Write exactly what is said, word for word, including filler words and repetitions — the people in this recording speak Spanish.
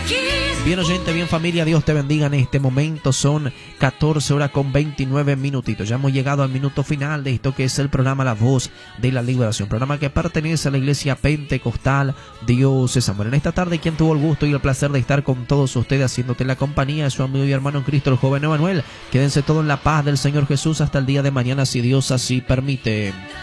Bien oyente, bien familia, Dios te bendiga en este momento. Son catorce horas con veintinueve minutitos. Ya hemos llegado al minuto final de esto que es el programa La Voz de la Liberación, programa que pertenece a la Iglesia Pentecostal Dios es Amor. En esta tarde, quien tuvo el gusto y el placer de estar con todos ustedes haciéndote la compañía de su amigo y hermano en Cristo, el joven Emanuel. Quédense todos en la paz del Señor Jesús hasta el día de mañana, si Dios así permite.